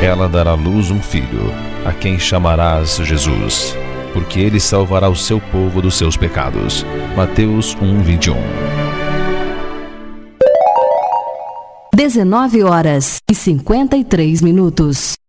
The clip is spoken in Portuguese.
ela dará à luz um filho, a quem chamarás Jesus, porque ele salvará o seu povo dos seus pecados. Mateus 1:21. 19h53.